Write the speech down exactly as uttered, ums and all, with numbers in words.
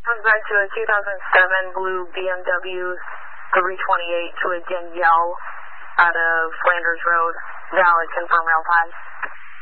Back to a two thousand seven blue B M W three twenty-eight to a Danielle out of Flanders Road. Valid, confirm rail time.